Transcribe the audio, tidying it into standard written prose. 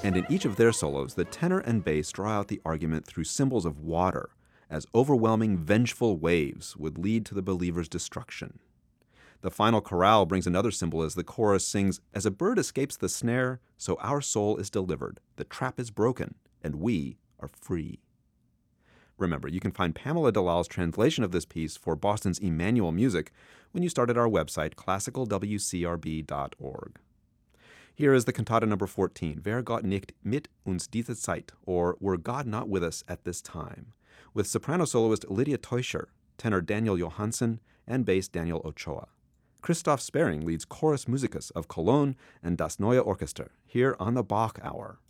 And in each of their solos, the tenor and bass draw out the argument through symbols of water, as overwhelming, vengeful waves would lead to the believer's destruction. The final chorale brings another symbol as the chorus sings, "As a bird escapes the snare, so our soul is delivered. The trap is broken, and we are free." Remember, you can find Pamela Delal's translation of this piece for Boston's Emmanuel Music when you start at our website, classicalwcrb.org. Here is the cantata number 14, Wer Gott nicht mit uns diese Zeit, or Were God Not With Us at This Time, with soprano soloist Lydia Teuscher, tenor Daniel Johansen, and bass Daniel Ochoa. Christoph Sparing leads Chorus Musicus of Cologne and Das Neue Orchester here on the Bach Hour.